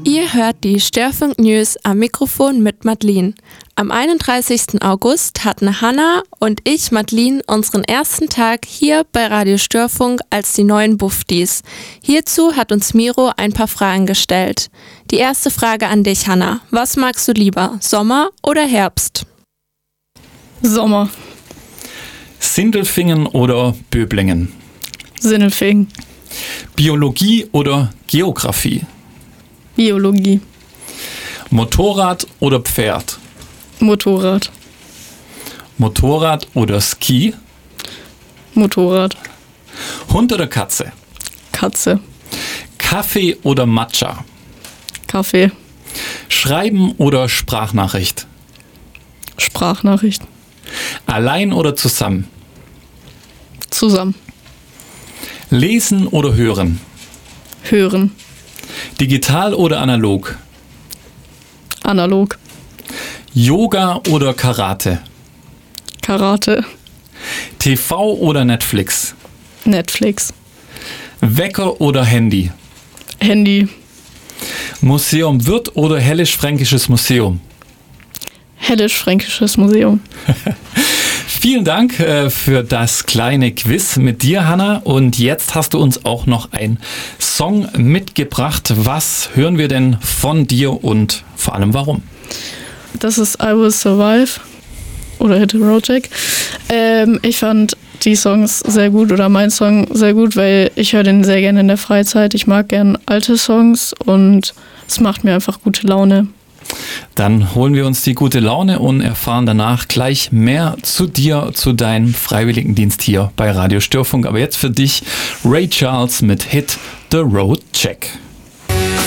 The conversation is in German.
Ihr hört die Störfunk News am Mikrofon mit Madeline. Am 31. August hatten Hanna und ich, Madeline, unseren ersten Tag hier bei Radio Störfunk als die neuen Buftis. Hierzu hat uns Miro ein paar Fragen gestellt. Die erste Frage an dich, Hanna. Was magst du lieber, Sommer oder Herbst? Sommer. Sindelfingen oder Böblingen? Sindelfingen. Biologie oder Geografie? Biologie. Motorrad oder Pferd? Motorrad. Motorrad oder Ski? Motorrad. Hund oder Katze? Katze. Kaffee oder Matcha? Kaffee. Schreiben oder Sprachnachricht? Sprachnachricht. Allein oder zusammen? Zusammen. Lesen oder hören? Hören. Digital oder analog? Analog. Yoga oder Karate? Karate. TV oder Netflix? Netflix. Wecker oder Handy? Handy. Museum Würth oder Hellisch-Fränkisches Museum? Hellisch-Fränkisches Museum. Vielen Dank für das kleine Quiz mit dir, Hanna. Und jetzt hast du uns auch noch einen Song mitgebracht. Was hören wir denn von dir und vor allem warum? Das ist I Will Survive oder Hit a Road Jack. Ich fand die Songs sehr gut oder mein Song sehr gut, weil ich höre den sehr gerne in der Freizeit. Ich mag gerne alte Songs und es macht mir einfach gute Laune. Dann holen wir uns die gute Laune und erfahren danach gleich mehr zu dir, zu deinem Freiwilligendienst hier bei Radio Störfunk. Aber jetzt für dich Ray Charles mit Hit the Road Jack.